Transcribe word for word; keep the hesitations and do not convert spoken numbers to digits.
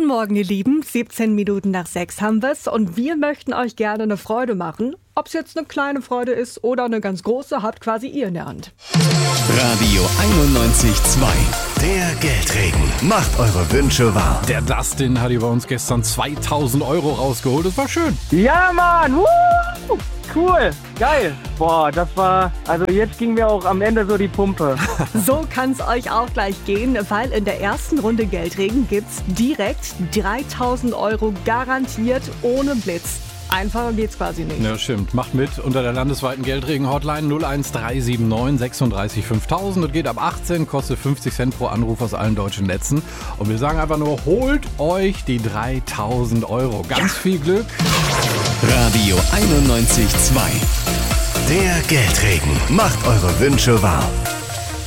Morgen, ihr Lieben. siebzehn Minuten nach sechs haben wir's und wir möchten euch gerne eine Freude machen. Ob es jetzt eine kleine Freude ist oder eine ganz große, habt quasi ihr in der Hand. Radio einundneunzig Komma zwei. Der Geldregen. Macht eure Wünsche wahr. Der Dustin hat über uns gestern zweitausend Euro rausgeholt. Das war schön. Ja, Mann! Woo! Cool! Geil! Boah, das war... Also jetzt ging mir auch am Ende so die Pumpe. So kann's euch auch gleich gehen, weil in der ersten Runde Geldregen gibt's direkt dreitausend Euro garantiert ohne Blitz. Einfacher geht's quasi nicht. Ja, stimmt. Macht mit unter der landesweiten Geldregen-Hotline null eins drei sieben neun sechsunddreißig fünftausend. Das geht ab achtzehn, kostet fünfzig Cent pro Anruf aus allen deutschen Netzen. Und wir sagen einfach nur, holt euch die dreitausend Euro. Ganz ja. viel Glück. Radio einundneunzig Komma zwei. Der Geldregen. Macht eure Wünsche wahr.